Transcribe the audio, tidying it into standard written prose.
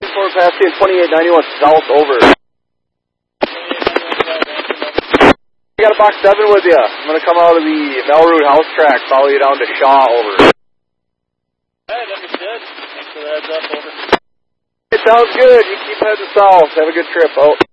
Fort Apache and 2891 south over. I got a box 7 with you. I'm going to come out of the Melroot house track, follow you down to Shaw, over. Alright, understood. Thanks for the heads up, over. It sounds good. You keep heading south. Have a good trip, out.